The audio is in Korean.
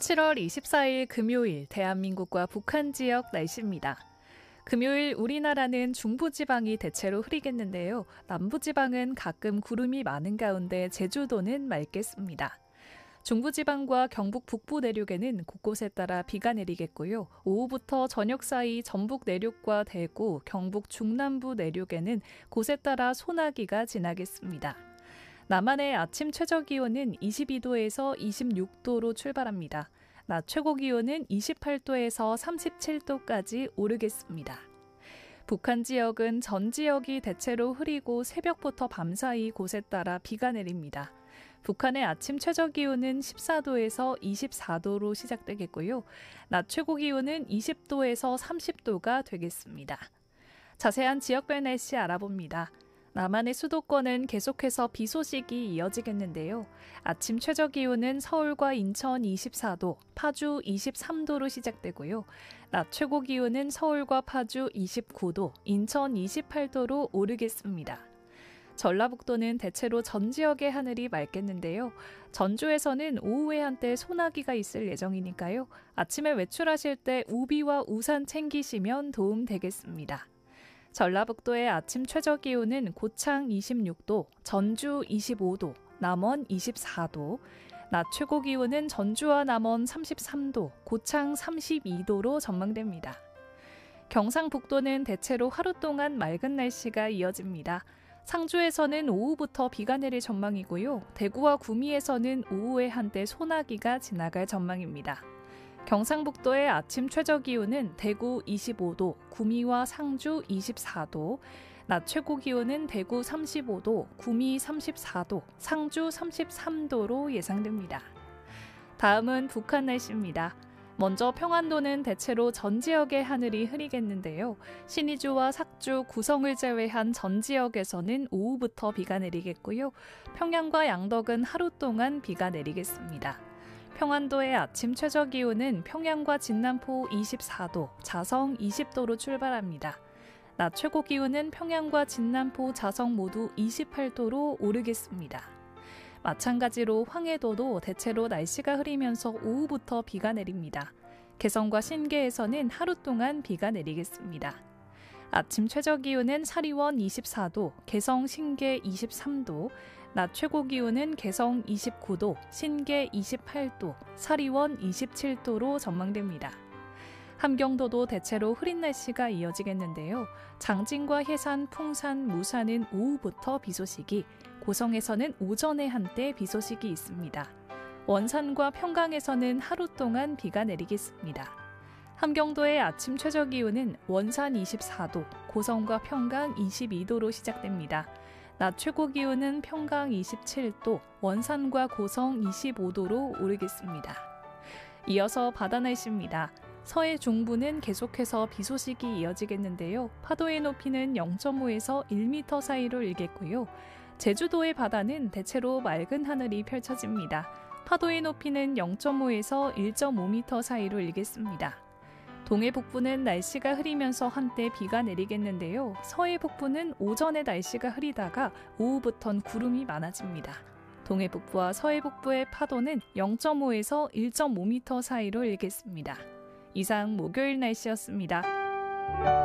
7월 24일 금요일 대한민국과 북한 지역 날씨입니다. 금요일 우리나라는 중부지방이 대체로 흐리겠는데요. 남부지방은 가끔 구름이 많은 가운데 제주도는 맑겠습니다. 중부지방과 경북 북부 내륙에는 곳곳에 따라 비가 내리겠고요. 오후부터 저녁 사이 전북 내륙과 대구, 경북 중남부 내륙에는 곳에 따라 소나기가 지나겠습니다. 남한의 아침 최저기온은 22도에서 26도로 출발합니다. 낮 최고기온은 28도에서 37도까지 오르겠습니다. 북한 지역은 전 지역이 대체로 흐리고 새벽부터 밤사이 곳에 따라 비가 내립니다. 북한의 아침 최저기온은 14도에서 24도로 시작되겠고요. 낮 최고기온은 20도에서 30도가 되겠습니다. 자세한 지역별 날씨 알아봅니다. 남한의 수도권은 계속해서 비 소식이 이어지겠는데요. 아침 최저기온은 서울과 인천 24도, 파주 23도로 시작되고요. 낮 최고기온은 서울과 파주 29도, 인천 28도로 오르겠습니다. 전라북도는 대체로 전 지역의 하늘이 맑겠는데요. 전주에서는 오후에 한때 소나기가 있을 예정이니까요. 아침에 외출하실 때 우비와 우산 챙기시면 도움 되겠습니다. 전라북도의 아침 최저기온은 고창 26도, 전주 25도, 남원 24도, 낮 최고기온은 전주와 남원 33도, 고창 32도로 전망됩니다. 경상북도는 대체로 하루 동안 맑은 날씨가 이어집니다. 상주에서는 오후부터 비가 내릴 전망이고요. 대구와 구미에서는 오후에 한때 소나기가 지나갈 전망입니다. 경상북도의 아침 최저기온은 대구 25도, 구미와 상주 24도, 낮 최고기온은 대구 35도, 구미 34도, 상주 33도로 예상됩니다. 다음은 북한 날씨입니다. 먼저 평안도는 대체로 전 지역의 하늘이 흐리겠는데요. 신의주와 삭주, 구성을 제외한 전 지역에서는 오후부터 비가 내리겠고요. 평양과 양덕은 하루 동안 비가 내리겠습니다. 평안도의 아침 최저기온은 평양과 진남포 24도, 자성 20도로 출발합니다. 낮 최고기온은 평양과 진남포, 자성 모두 28도로 오르겠습니다. 마찬가지로 황해도도 대체로 날씨가 흐리면서 오후부터 비가 내립니다. 개성과 신계에서는 하루 동안 비가 내리겠습니다. 아침 최저기온은 사리원 24도, 개성 신계 23도, 낮 최고기온은 개성 29도, 신계 28도, 사리원 27도로 전망됩니다. 함경도도 대체로 흐린 날씨가 이어지겠는데요. 장진과 해산, 풍산, 무산은 오후부터 비 소식이, 고성에서는 오전에 한때 비 소식이 있습니다. 원산과 평강에서는 하루 동안 비가 내리겠습니다. 함경도의 아침 최저기온은 원산 24도, 고성과 평강 22도로 시작됩니다. 낮 최고기온은 평강 27도, 원산과 고성 25도로 오르겠습니다. 이어서 바다 날씨입니다. 서해 중부는 계속해서 비 소식이 이어지겠는데요. 파도의 높이는 0.5에서 1m 사이로 일겠고요. 제주도의 바다는 대체로 맑은 하늘이 펼쳐집니다. 파도의 높이는 0.5에서 1.5m 사이로 일겠습니다. 동해 북부는 날씨가 흐리면서 한때 비가 내리겠는데요. 서해 북부는 오전에 날씨가 흐리다가 오후부턴 구름이 많아집니다. 동해 북부와 서해 북부의 파도는 0.5에서 1.5m 사이로 일겠습니다. 이상 목요일 날씨였습니다.